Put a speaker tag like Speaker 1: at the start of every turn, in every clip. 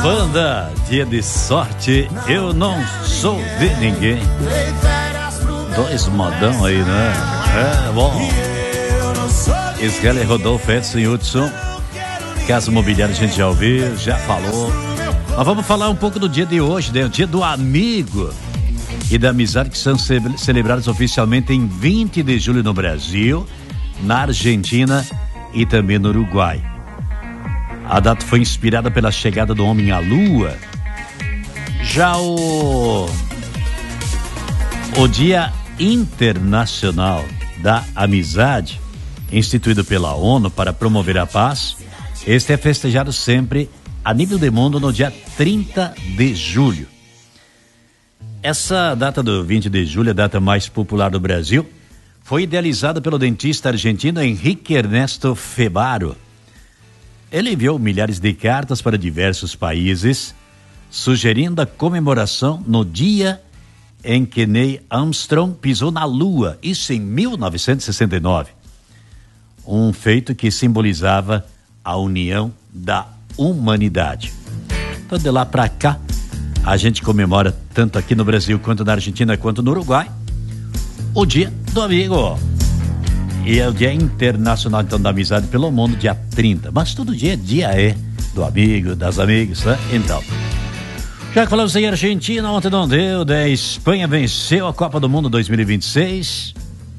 Speaker 1: Banda, dia de sorte, eu não sou de ninguém. Dois modão aí, né? É bom. Israel, Rodolfo, Edson e Hudson. Casa Imobiliária a gente já ouviu, já falou. Mas vamos falar um pouco do dia de hoje, né? O dia do amigo e da amizade, que são celebrados oficialmente em 20 de julho no Brasil, na Argentina e também no Uruguai. A data foi inspirada pela chegada do homem à Lua. Já o Dia Internacional da Amizade, instituído pela ONU para promover a paz, este é festejado sempre a nível do mundo no dia 30 de julho. Essa data do 20 de julho, a data mais popular do Brasil, foi idealizada pelo dentista argentino Henrique Ernesto Febaro. Ele enviou milhares de cartas para diversos países, sugerindo a comemoração no dia em que Neil Armstrong pisou na Lua, isso em 1969. Um feito que simbolizava a união da humanidade. Então, de lá para cá, a gente comemora tanto aqui no Brasil, quanto na Argentina, quanto no Uruguai, o Dia do Amigo. E é o Dia Internacional, então, da Amizade pelo mundo, dia 30. Mas todo dia é do amigo, das amigas, né? Então, já falamos em Argentina, ontem não deu, né? Espanha venceu a Copa do Mundo 2026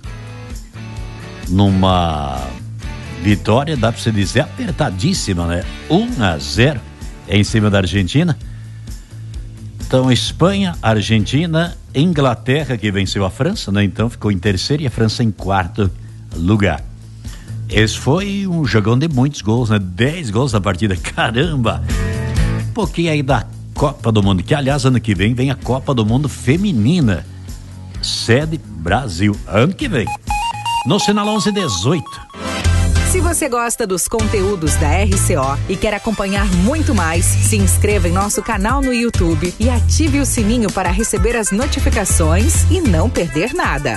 Speaker 1: numa vitória, dá pra você dizer, apertadíssima, né? 1-0 em cima da Argentina. Então, Espanha, Argentina, Inglaterra, que venceu a França, né? Então ficou em terceiro e a França em quarto lugar. Esse foi um jogão de muitos gols, né? 10 gols na partida, caramba! Um pouquinho aí da Copa do Mundo, que aliás ano que vem a Copa do Mundo feminina, sede Brasil, ano que vem, no Sinal 1118.
Speaker 2: Se você gosta dos conteúdos da RCO e quer acompanhar muito mais, se inscreva em nosso canal no YouTube e ative o sininho para receber as notificações e não perder nada.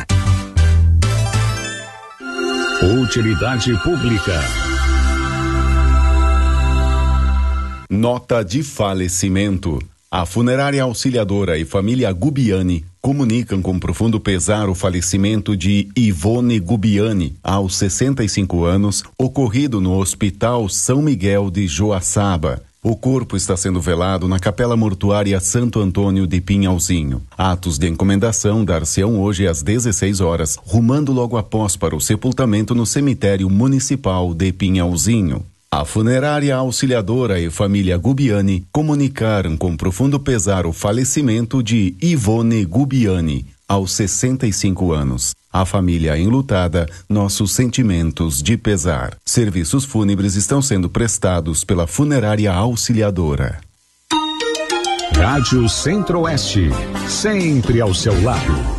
Speaker 3: Utilidade pública. Nota de falecimento. A Funerária Auxiliadora e família Gubiani comunicam com profundo pesar o falecimento de Ivone Gubiani, aos 65 anos, ocorrido no Hospital São Miguel de Joaçaba. O corpo está sendo velado na Capela Mortuária Santo Antônio de Pinhalzinho. Atos de encomendação dar-se-ão hoje às 16 horas, rumando logo após para o sepultamento no Cemitério Municipal de Pinhalzinho. A Funerária Auxiliadora e família Gubiani comunicaram com profundo pesar o falecimento de Ivone Gubiani, aos 65 anos. A família enlutada, nossos sentimentos de pesar. Serviços fúnebres estão sendo prestados pela Funerária Auxiliadora.
Speaker 4: Rádio Centro-Oeste, sempre ao seu lado.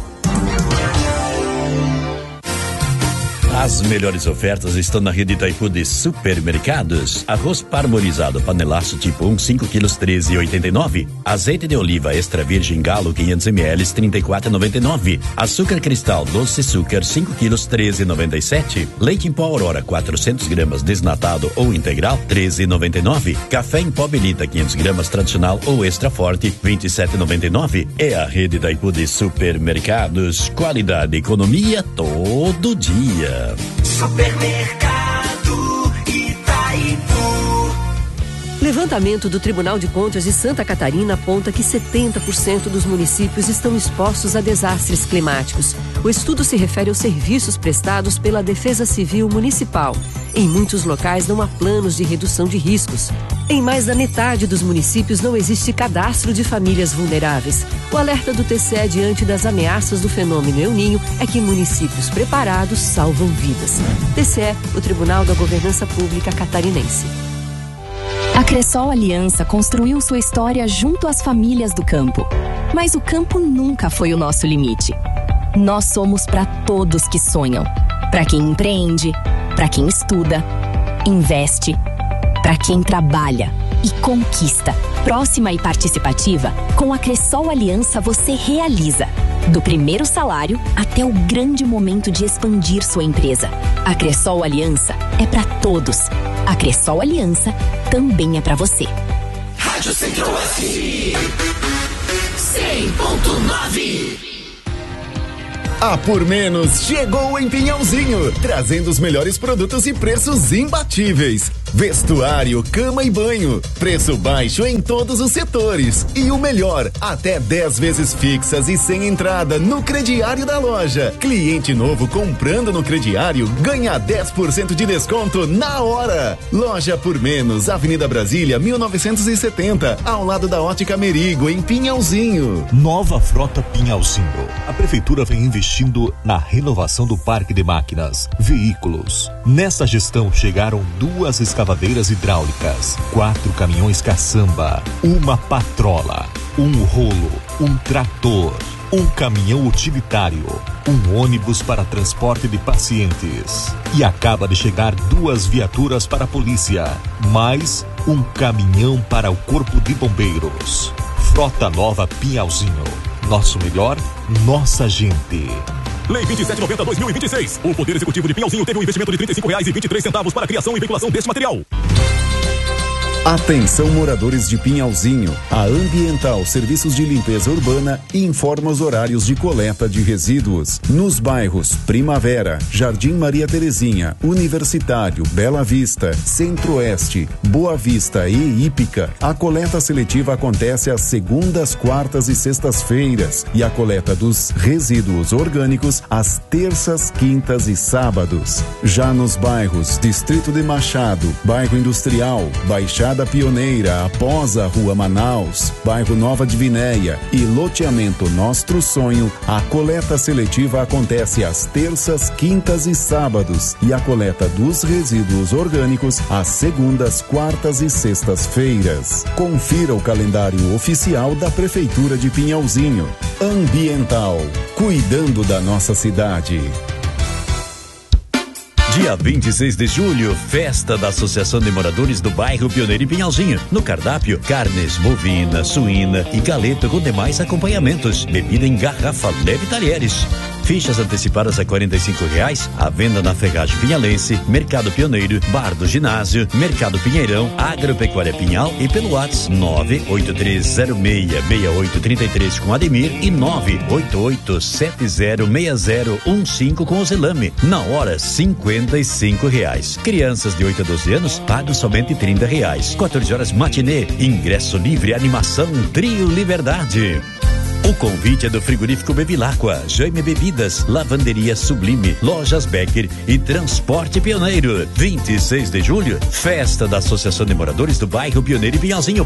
Speaker 1: As melhores ofertas estão na rede Itaipu de supermercados. Arroz parboilizado panelaço tipo 1, 5 quilos, 13,89. Azeite de oliva extra virgem galo 500 ml, 34,99. Açúcar cristal doce açúcar 5 quilos, 13,97. Leite em pó Aurora 400 gramas desnatado ou integral, 13,99. Café em pó Belita 500 gramas tradicional ou extra forte, 27,99. É a rede Itaipu de supermercados. Qualidade e economia todo dia.
Speaker 5: Supermercado Itaipu.
Speaker 6: Levantamento do Tribunal de Contas de Santa Catarina aponta que 70% dos municípios estão expostos a desastres climáticos. O estudo se refere aos serviços prestados pela Defesa Civil Municipal. Em muitos locais não há planos de redução de riscos. Em mais da metade dos municípios não existe cadastro de famílias vulneráveis. O alerta do TCE diante das ameaças do fenômeno El Ninho é que municípios preparados salvam vidas. TCE, o Tribunal da Governança Pública Catarinense.
Speaker 7: A Cressol Aliança construiu sua história junto às famílias do campo. Mas o campo nunca foi o nosso limite. Nós somos para todos que sonham. Para quem empreende, para quem estuda, investe, para quem trabalha e conquista. Próxima e participativa, com a Cressol Aliança você realiza. Do primeiro salário até o grande momento de expandir sua empresa. A Cressol Aliança é para todos. A Cressol Aliança também é para você.
Speaker 5: Rádio Centro-Oeste 100.9.
Speaker 3: A Por Menos chegou em Pinhalzinho, trazendo os melhores produtos e preços imbatíveis. Vestuário, cama e banho. Preço baixo em todos os setores. E o melhor, até 10 vezes fixas e sem entrada no crediário da loja. Cliente novo comprando no crediário ganha 10% de desconto na hora. Loja Por Menos, Avenida Brasília, 1970, ao lado da Ótica Merigo, em Pinhalzinho.
Speaker 8: Nova Frota Pinhalzinho. A prefeitura vem investindo na renovação do parque de máquinas, veículos. Nessa gestão chegaram 2 escavadeiras hidráulicas, 4 caminhões caçamba, uma patrola, um rolo, um trator, um caminhão utilitário, um ônibus para transporte de pacientes. E acaba de chegar 2 viaturas para a polícia, mais um caminhão para o Corpo de Bombeiros. Frota Nova Pinhalzinho. Nosso melhor, nossa gente.
Speaker 9: Lei 2790/2026. O Poder Executivo de Pinhalzinho teve um investimento de R$35,23 para a criação e veiculação deste material.
Speaker 3: Atenção, moradores de Pinhalzinho. A Ambiental Serviços de Limpeza Urbana informa os horários de coleta de resíduos nos bairros Primavera, Jardim Maria Terezinha, Universitário, Bela Vista, Centro-Oeste, Boa Vista e Ípica. A coleta seletiva acontece às segundas, quartas e sextas-feiras e a coleta dos resíduos orgânicos às terças, quintas e sábados. Já nos bairros Distrito de Machado, Bairro Industrial, Baixada Pioneira, após a Rua Manaus, Bairro Nova Divinéia e Loteamento Nostro Sonho, a coleta seletiva acontece às terças, quintas e sábados e a coleta dos resíduos orgânicos às segundas, quartas e sextas-feiras. Confira o calendário oficial da Prefeitura de Pinhalzinho. Ambiental, cuidando da nossa cidade.
Speaker 1: Dia 26 de julho, festa da Associação de Moradores do Bairro Pioneiro em Pinhalzinho. No cardápio, carnes bovina, suína e galeto com demais acompanhamentos. Bebida em garrafa leve e talheres. Fichas antecipadas a R$45, à venda na Ferragem Pinhalense, Mercado Pioneiro, Bar do Ginásio, Mercado Pinheirão, Agropecuária Pinhal e pelo WhatsApp 983066833 com Ademir e 988706015 com o Zelame. Na hora, R$55. Crianças de 8 a 12 anos pagam somente R$30. 14 horas matinê, ingresso livre, animação Trio Liberdade. O convite é do Frigorífico Bevilacqua, Jaime Bebidas, Lavanderia Sublime, Lojas Becker e Transporte Pioneiro. 26 de julho, festa da Associação de Moradores do Bairro Pioneiro em Pinhalzinho.